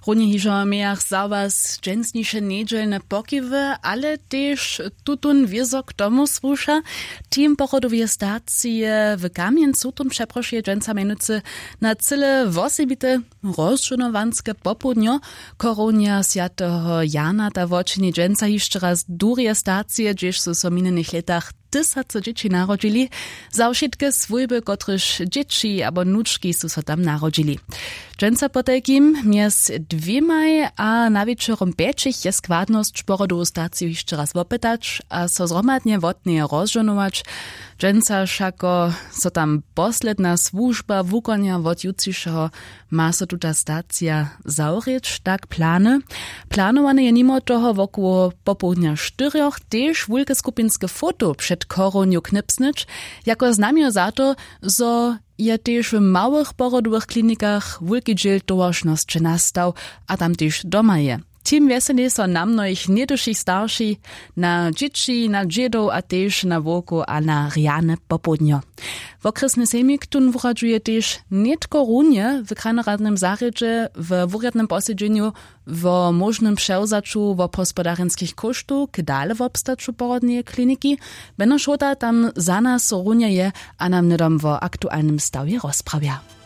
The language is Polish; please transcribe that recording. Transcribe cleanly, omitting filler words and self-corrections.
Runje hižo mejach za was dżęsnisze niedzielne pokiwy, ale też tutun wizok domu słusza. Team pochodowie stacje w Kamieńcu tun przeproszuje dżęca menucy na cyle wosebite rozżunowanskie popołudnio. Koronia Świętego Jana ta woczyni dżęca jeszcze raz durie stacje, gdzież su so minionych latach tysace dzieci narodzili, za wszystkie swójby, kotryż dzieci albo nuczki su so tam narodzili. Dżęca potajkim mies dwiemaj a na wieczorom pieczich jest składność szporodową stację jeszcze raz wopytać, a so zromadnie wotnie rozżonować. Dżęca szako so tam posledna służba wukonia wot jutrišeho ma so tuta stacja zaurieć, tak plany. Planowane je mimo toho wokół popołudnia 4 też wielkie skupinske foto przed koronią knipsnyć, jako znamio za to, zo je też w małych porodowych klinikach wielki dziel towarzności nastał, a tam też doma je. Tym weseli so nam noich nieduszych starszych na dzieci, na dziedów, a też na woku a na riane popołudnio. W okresny sejmik tun wuradzuje też netko runie w kraneradnym zaredzie, w wuriadnym posiedzeniu, w możnym przełzaczu w gospodarenskich kosztów, kdale w obstaczu porodnej kliniki, będą szota tam za nas runie je, a nam nedom w aktualnym stawie rozprawia.